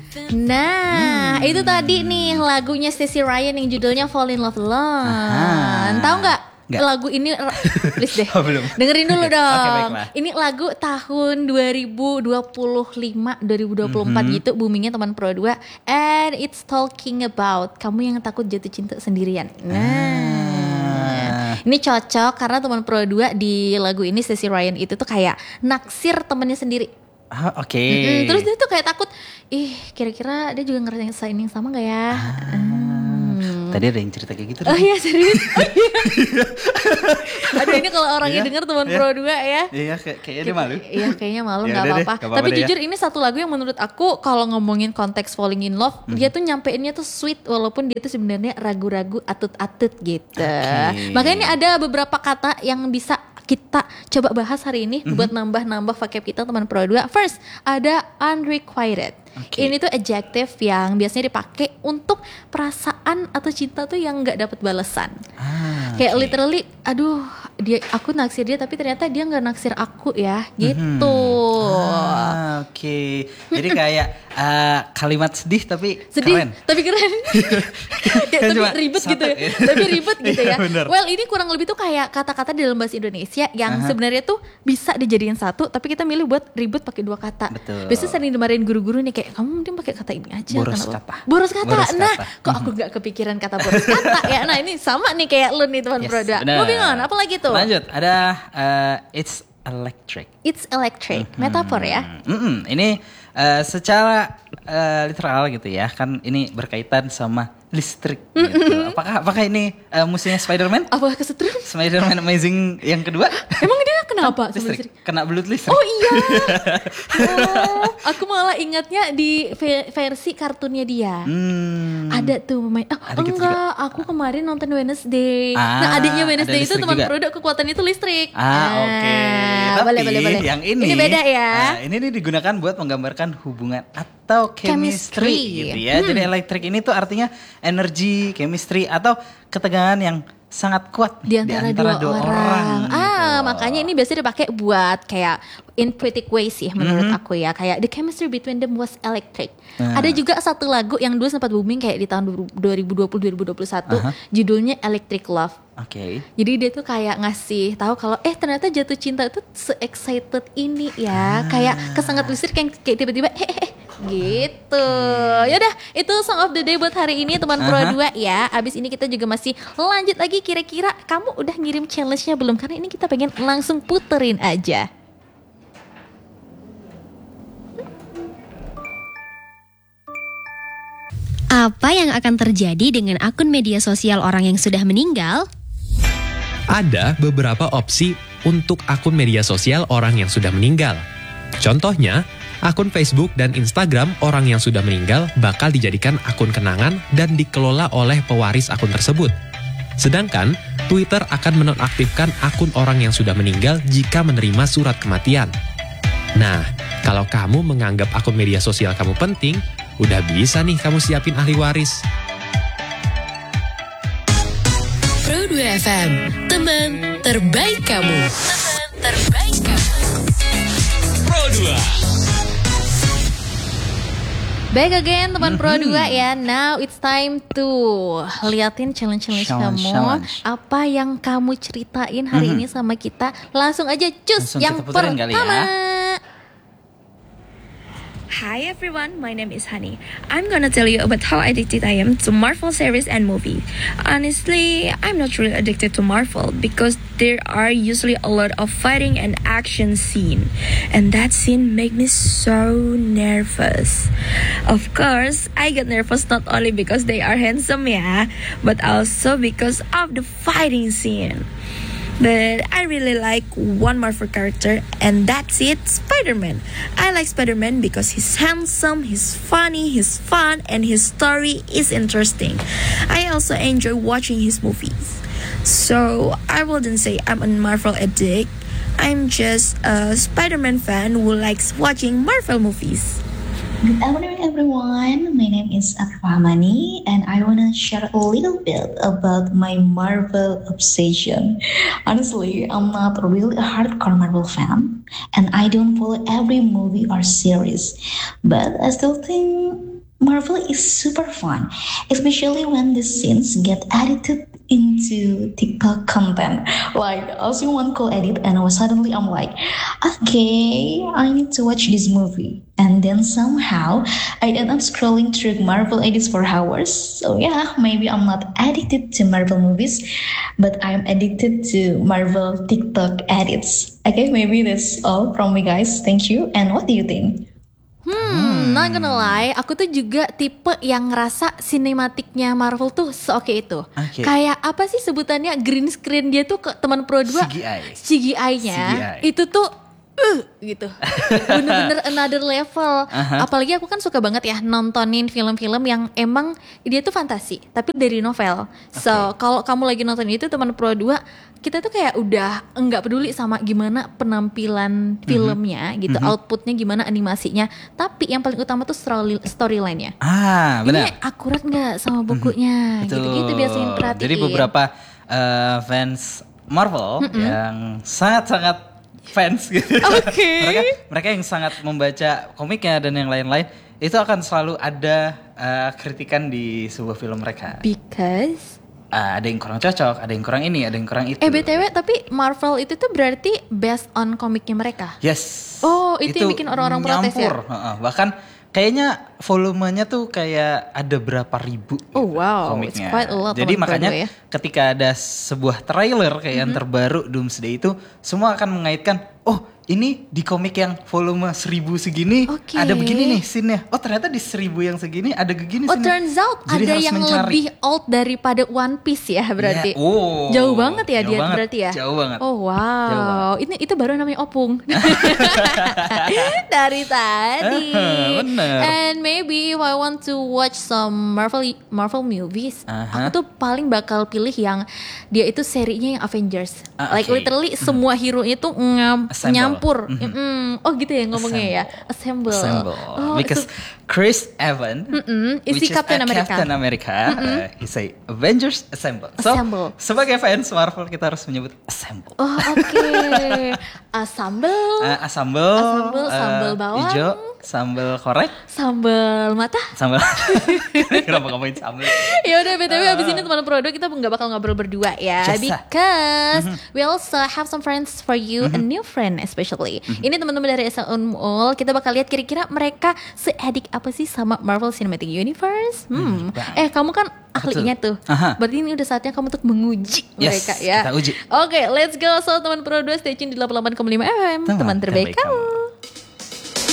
Nah, itu tadi nih lagunya Stacy Ryan yang judulnya Fall in Love Alone. Tahu nggak? Lagu ini please deh. Belum. Dengerin dulu dong. Baiklah. Ini lagu tahun 2024 gitu, boomingnya teman Pro 2, and it's talking about kamu yang takut jatuh cinta sendirian. Nah, ini cocok karena teman Pro 2 di lagu ini Stacy Ryan itu tuh kayak naksir temennya sendiri. Oke. Terus dia tuh kayak takut, kira-kira dia juga ngerasain yang sama gak ya? Tadi ada yang cerita kayak gitu. Oh iya serius. Aduh ini kalau orangnya denger teman Pro 2 ya. Iya kayaknya dia malu. Iya kayaknya malu, Ya gak udah deh, apa-apa. gak apa-apa Tapi deh jujur ini satu lagu yang menurut aku kalau ngomongin konteks falling in love, dia tuh nyampeinnya tuh sweet walaupun dia tuh sebenarnya ragu-ragu, atut-atut gitu. Makanya ini ada beberapa kata yang bisa kita coba bahas hari ini buat nambah-nambah vocab kita teman Pro 2. First, ada unrequited. Ini tuh adjective yang biasanya dipakai untuk perasaan atau cinta tuh yang nggak dapat balasan. Kayak literally, aduh, aku naksir dia tapi ternyata dia nggak naksir aku ya, gitu. Oke. Jadi kayak kalimat sedih tapi keren. Tapi keren. Kan tapi cuma ribet satu gitu ya. ya. Tapi ribet gitu Iya, ya. bener. Well, ini kurang lebih tuh kayak kata-kata di dalam bahasa Indonesia yang sebenarnya tuh bisa dijadiin satu, tapi kita milih buat ribet pakai dua kata. Betul. Biasanya sering dimarahin guru-guru nih kayak kamu mending pakai kata ini aja. Boros kenapa? kata. Boros kata. Boros Nah, kata. kok aku nggak kepikiran kata boros kata ya. Nah, ini sama nih kayak lu nih teman Pro 2. Moving on, apa lagi tuh? Lanjut, ada it's electric. It's electric. Metafor ya. Ini secara literal gitu ya, kan ini berkaitan sama listrik gitu. Apakah ini musuhnya Spider-Man? Apa kesetrum? Spider-Man Amazing yang kedua? Emang dia kenapa? Listrik. Kena belut listrik. Oh iya. Aku malah ingatnya di versi kartunnya dia. Ada tuh main. Ada gitu enggak, aku kemarin nonton Wednesday. Nah, adiknya Wednesday itu teman produk kekuatan itu listrik. Oke. Tapi boleh. yang ini beda ya. Ini digunakan buat menggambarkan hubungan atau chemistry gitu ya. Jadi elektrik ini tuh artinya energi, chemistry atau ketegangan yang sangat kuat di antara dua orang. Gitu. Makanya ini biasanya dipakai buat kayak in poetic ways sih menurut aku ya. Kayak the chemistry between them was electric. Ada juga satu lagu yang dulu sempat booming kayak di tahun 2020-2021, judulnya Electric Love. Oke. Jadi dia tuh kayak ngasih tahu kalau ternyata jatuh cinta itu se-excited ini ya. Kayak kesengat listrik yang kayak tiba-tiba gitu. Yaudah, itu Song of the Day buat hari ini teman Pro 2 ya. Abis ini kita juga masih lanjut lagi. Kira-kira kamu udah ngirim challenge-nya belum? Karena ini kita pengen langsung puterin aja. Apa yang akan terjadi dengan akun media sosial orang yang sudah meninggal? Ada beberapa opsi untuk akun media sosial orang yang sudah meninggal. Contohnya, akun Facebook dan Instagram orang yang sudah meninggal bakal dijadikan akun kenangan dan dikelola oleh pewaris akun tersebut. Sedangkan, Twitter akan menonaktifkan akun orang yang sudah meninggal jika menerima surat kematian. Nah, kalau kamu menganggap akun media sosial kamu penting, udah bisa nih kamu siapin ahli waris. Pro 2 FM, teman terbaik kamu. Teman terbaik kamu. Pro 2. Back again teman Pro 2 ya. Now it's time to liatin challenge kamu. Apa yang kamu ceritain hari ini sama kita. Langsung aja cus yang pertama. Hi everyone, my name is Honey. I'm gonna tell you about how addicted I am to Marvel series and movie. Honestly, I'm not really addicted to Marvel because there are usually a lot of fighting and action scene. And that scene make me so nervous. Of course, I get nervous not only because they are handsome yeah, but also because of the fighting scene. But I really like one Marvel character, and that's it, Spider-Man. I like Spider-Man because he's handsome, he's funny, he's fun, and his story is interesting. I also enjoy watching his movies. So I wouldn't say I'm a Marvel addict. I'm just a Spider-Man fan who likes watching Marvel movies. Good afternoon, everyone. My name is Afamani, and I want to share a little bit about my Marvel obsession. Honestly, I'm not really a hardcore Marvel fan, and I don't follow every movie or series, but I still think Marvel is super fun, especially when the scenes get edited into TikTok content. Like, I'll see one cool edit and suddenly I'm like, okay, I need to watch this movie. And then somehow I end up scrolling through Marvel edits for hours. So yeah, maybe I'm not addicted to Marvel movies, but I'm addicted to Marvel TikTok edits. Okay, maybe that's all from me guys. Thank you. And what do you think? Not gonna lie, aku tuh juga tipe yang ngerasa sinematiknya Marvel tuh seoke itu. Oke. Kayak apa sih sebutannya, green screen dia tuh ke teman Pro 2 CGI-nya itu tuh gitu. Bener-bener another level. Apalagi aku kan suka banget ya nontonin film-film yang emang dia tuh fantasi tapi dari novel. So, kalau kamu lagi nonton itu teman Pro 2, kita tuh kayak udah enggak peduli sama gimana penampilan filmnya gitu, outputnya gimana, animasinya. Tapi yang paling utama tuh storyline-nya. Benar. Ini akurat nggak sama bukunya? Gitu-gitu biasanya perhatiin. Jadi beberapa fans Marvel yang sangat-sangat fans gitu. mereka yang sangat membaca komiknya dan yang lain-lain, itu akan selalu ada kritikan di sebuah film mereka. Because ada yang kurang cocok, ada yang kurang ini, ada yang kurang itu. BTW tapi Marvel itu tuh berarti based on komiknya mereka. Yes. Oh, itu yang bikin orang-orang protes ya? Bahkan kayaknya volumenya tuh kayak ada berapa ribu Oh wow, komiknya. It's quite a lot. Jadi makanya ketika ada sebuah trailer kayak yang terbaru Doomsday itu, semua akan mengaitkan, oh ini di komik yang volume 1000 segini ada begini nih scene-nya. Oh ternyata di 1000 yang segini ada begini scene-nya. Turns out jadi ada yang lebih old daripada One Piece ya berarti. Jauh banget ya dia berarti ya. Jauh banget. Oh wow, itu baru namanya opung. Dari tadi. Bener. And maybe if I want to watch some Marvel movies, aku tuh paling bakal pilih yang dia itu serinya yang Avengers. Like literally semua hero-nya tuh nyampur. Oh gitu ya ngomongnya ya. Assemble. Oh, Because Chris Evans, is Captain America. Captain America, he say Avengers Assemble. So sebagai fans Marvel kita harus menyebut Assemble. Oh oke. Sambal bawang, hijau, sambal korek, sambal mata, Kenapa ngomongin sambal? Ya udah BTW abis ini teman produk kita nggak bakal ngobrol berdua ya, because we also have some friends for you, a new friend especially. Ini teman-teman dari SL Unmul, kita bakal lihat kira-kira mereka se-edik apa sih sama Marvel Cinematic Universe. Kamu kan ahlinya tuh. Berarti ini udah saatnya kamu untuk menguji mereka ya. Kita uji. Oke, let's go. So teman produk stay tune di 88,5 FM, teman terbaik kamu.